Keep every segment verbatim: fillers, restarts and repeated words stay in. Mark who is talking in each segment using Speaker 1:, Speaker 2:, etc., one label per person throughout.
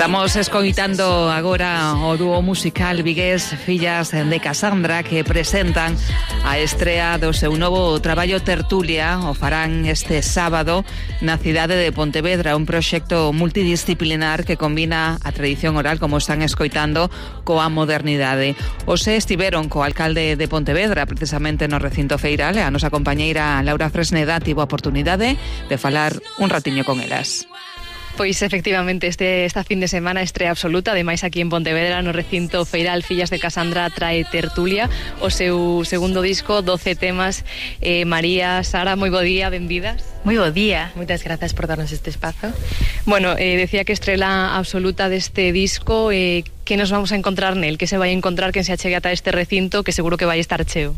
Speaker 1: Estamos escoitando agora o dúo musical vigués Fillas de Casandra, que presentan a estrea do seu novo traballo Tertulia. O farán este sábado na cidade de Pontevedra, un proxecto multidisciplinar que combina a tradición oral, como están escoitando, coa modernidade. Hoxe estiveron co alcalde de Pontevedra, precisamente no recinto feiral, e a nosa compañeira Laura Fresneda tivo a oportunidade de falar un ratiño con elas.
Speaker 2: Pois efectivamente este esta fin de semana estrea absoluta, ademais aquí en Pontevedra no recinto feiral Fillas de Casandra trae Tertulia, o seu segundo disco, doce temas. eh, María, Sara, moi bo día, benvidas.
Speaker 3: Moi bo día, moitas grazas por darnos este espazo.
Speaker 2: Bueno, eh, decía que estrela absoluta deste disco, eh, que nos vamos a encontrar nel, que se vai a encontrar quen se achegue ata este recinto, que seguro que vai estar cheo.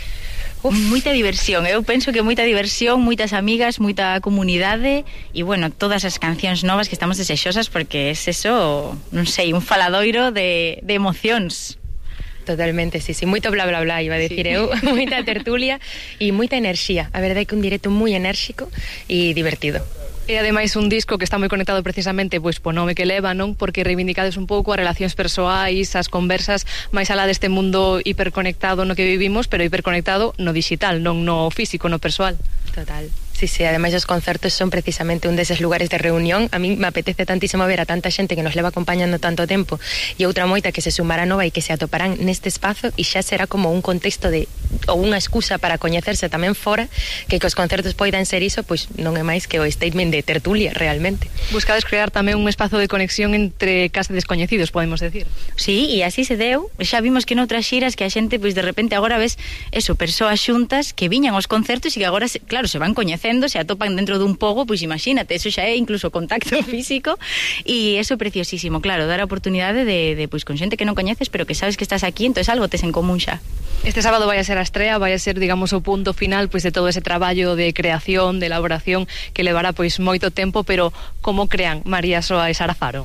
Speaker 3: Uf, moita diversión, eu penso que moita diversión, moitas amigas, moita comunidade e, bueno, todas as cancións novas que estamos desexosas porque é eso, non sei, un faladoiro de, de emocións.
Speaker 4: Totalmente, sí, sí, moito bla bla bla, iba a decir sí. eu, moita tertulia e moita enerxía. A verdade é que un directo moi enérxico e divertido.
Speaker 2: E ademais un disco que está moi conectado precisamente pois po nome que leva, non? Porque reivindicades un pouco as relacións persoais, as conversas máis alá deste mundo hiperconectado no que vivimos, pero hiperconectado no digital, non no físico, no persoal.
Speaker 4: Total. Sí, sí, ademais os concertos son precisamente un deses lugares de reunión. A mí me apetece tantísimo ver a tanta xente que nos leva acompañando tanto tempo e outra moita que se sumará nova e que se atoparán neste espazo e xa será como un contexto de ou unha excusa para coñecerse tamén fora, que que os concertos poidan ser iso, pois non é máis que o statement de tertulia realmente.
Speaker 2: Buscades crear tamén un espazo de conexión entre case descoñecidos, podemos decir.
Speaker 3: Sí, e así se deu. Xa vimos que noutras xiras que a xente, pois de repente agora ves eso, persoas xuntas que viñan aos concertos e que agora, claro, se van coñecendo, se atopan dentro dun pogo, pois imagínate, eso xa é incluso contacto físico e eso é preciosísimo, claro, dar a oportunidade de, de pois con xente que non coñeces, pero que sabes que estás aquí, entón algo tes en común xa.
Speaker 2: Este sábado vai a ser a estrea, vai a ser, digamos, o punto final pois de todo ese traballo de creación, de elaboración que levará pois moito tempo, pero como crean María Soa e Sara Faro?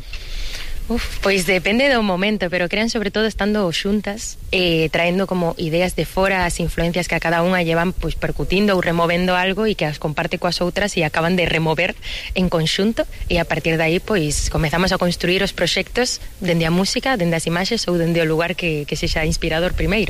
Speaker 4: Uf, pois depende do momento, pero crean sobre todo estando xuntas, eh, traendo como ideas de fora, as influencias que a cada unha llevan pois percutindo ou removendo algo e que as comparte coas outras e acaban de remover en conxunto e a partir de aí pois comezamos a construir os proxectos dende a música, dende as imaxes ou dende o lugar que, que sexa inspirador primeiro.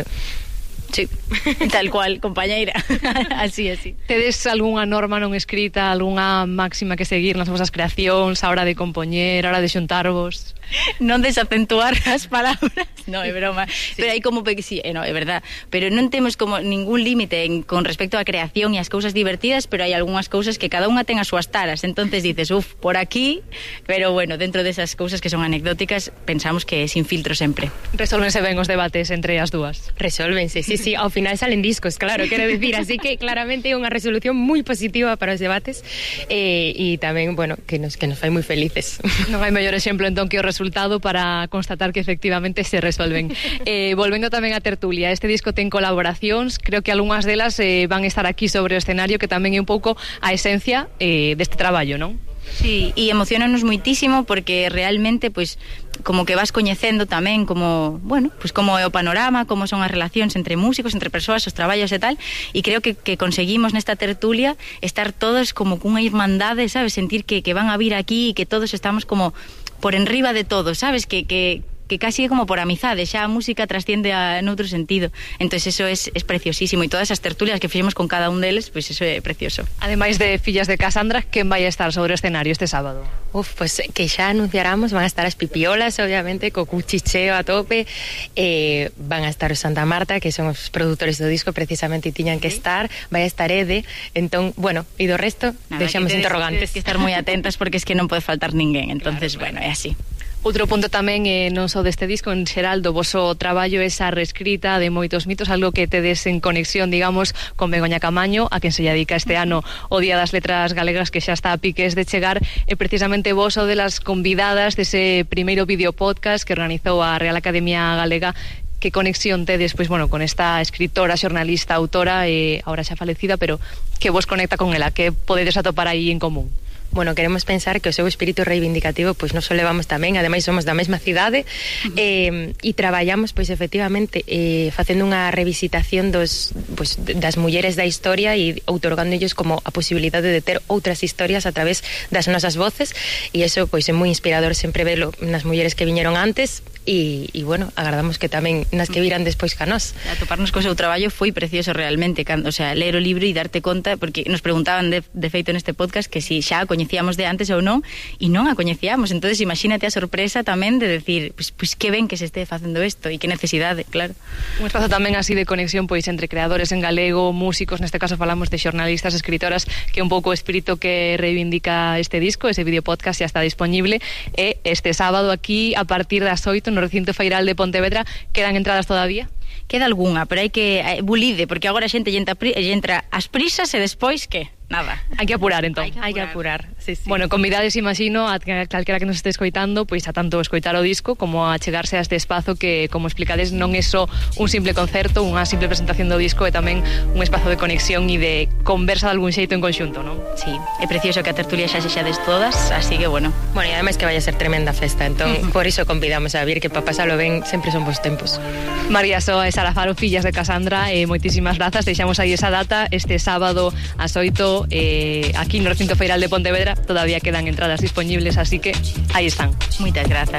Speaker 3: Sí, tal cual, compañeira. Así, así.
Speaker 2: Tedes algunha norma non escrita, algunha máxima que seguir nas vosas creacións, a hora de compoñer, a hora de xuntarvos?
Speaker 3: Non desacentuar as palabras. No, é broma. Sí. Pero hai como que sí, eh, no, é verdad. Pero non temos como ningún límite en, con respecto á creación e as cousas divertidas, pero hai algunhas cousas que cada unha ten as súas taras. Entonces dices, uf, por aquí, pero bueno, dentro desas cousas que son anecdóticas, pensamos que sin filtro sempre.
Speaker 2: Resolvense ben os debates entre as dúas.
Speaker 4: Resolvense, sí, sí, ao final salen discos, claro, quero decir, así que claramente é unha resolución moi positiva para os debates eh, e tamén, bueno, que nos, que nos fai moi felices.
Speaker 2: Non hai mellor exemplo entón que o resultado para constatar que efectivamente se resolven. Eh, volvendo tamén a Tertulia, este disco ten colaboracións, creo que algunhas delas eh, van estar aquí sobre o escenario, que tamén é un pouco a esencia eh, deste traballo, non?
Speaker 3: Sí, e emocionanos moitísimo porque realmente, pois, como que vas coñecendo tamén como, bueno, pois como é o panorama, como son as relacións entre músicos, entre persoas, os traballos e tal, e creo que, que conseguimos nesta tertulia estar todos como cunha irmandade, sabes, sentir que, que van a vir aquí e que todos estamos como por enriba de todos, sabes, que, que que casi é como por amizade, xa a música trasciende a, en outro sentido. Entonces eso es, es preciosísimo e todas as tertulias que fixemos con cada un deles, pois pues eso é precioso.
Speaker 2: Ademais de Fillas de Casandra, quen vai a estar sobre o escenario este sábado?
Speaker 4: Uf, pues que xa anunciáramos, van a estar as Pipiolas, obviamente, co cuchicheo a tope, eh, van a estar os Santa Marta, que son os produtores do disco, precisamente, e tiñan que estar, vai a estar Ede, entón, bueno, e do resto, nada, deixamos
Speaker 3: que tedes,
Speaker 4: interrogantes.
Speaker 3: Tedes que estar moi atentas porque es que non pode faltar ninguén, entonces, claro, bueno, é así.
Speaker 2: Outro punto tamén eh, non só deste disco, en xeral do voso traballo, esa reescrita de moitos mitos, algo que tedes en conexión, digamos, con Begoña Camaño, a quen se lle dedica este ano o Día das Letras Galegas, que xa está a piques de chegar, e precisamente vos o de las convidadas dese primeiro videopodcast que organizou a Real Academia Galega. Que conexión tedes, pois, bueno, con esta escritora, xornalista, autora, eh, ahora xa falecida, pero que vos conecta con ela, que podedes atopar aí en común?
Speaker 4: bueno, queremos pensar que o seu espírito reivindicativo pois nos o levamos tamén, ademais somos da mesma cidade, uh-huh. eh, e traballamos pois efectivamente eh, facendo unha revisitación dos, pois, das mulleres da historia e outorgándolles como a posibilidade de ter outras historias a través das nosas voces, e eso pois é moi inspirador sempre velo nas mulleres que viñeron antes e, e bueno, agardamos que tamén nas que viran despois ca nós.
Speaker 3: Atoparnos co seu traballo foi precioso realmente, cando, o sea, ler o libro e darte conta, porque nos preguntaban de, de feito neste podcast que si xa a coñecíamos de antes ou non, e non a coñecíamos, entonces imagínate a sorpresa tamén de decir, pois, pues, pues, que ben que se este facendo isto e que necesidade, claro.
Speaker 2: Un espazo tamén así de conexión pois entre creadores en galego, músicos, neste caso falamos de xornalistas, escritoras, que un pouco o espírito que reivindica este disco, ese vídeo podcast xa está disponible, e este sábado aquí a partir das oito no recinto feiral de Pontevedra. Quedan entradas todavía?
Speaker 3: Queda algunha, pero hai que eh, bulide, porque agora a xente lle entra, lle entra as prisas e despois que nada.
Speaker 2: Hai que apurar, entón.
Speaker 4: Hai que apurar. Hai que apurar. Sí, sí.
Speaker 2: Bueno, convidades, imagino, a calquera que nos este escoitando, pois a tanto escoitar o disco como a chegarse a este espazo que, como explicades, non é só un simple concerto, unha simple presentación do disco, é tamén un espazo de conexión e de conversa de algún xeito en conxunto, non?
Speaker 3: Sí, é precioso que a tertulia xa sexades todas, así que, bueno.
Speaker 4: Bueno, e ademais que vai a ser tremenda festa, entón, uh-huh. por iso convidamos a vir, que para pasalo ben sempre son bons tempos.
Speaker 2: María Soa e Sara Faro, fillas de Casandra, eh, moitísimas grazas, deixamos aí esa data, este sábado ás oito, eh, aquí no recinto feiral de Pontevedra. Todavía quedan entradas disponibles, así que aí están.
Speaker 3: Moitas grazas.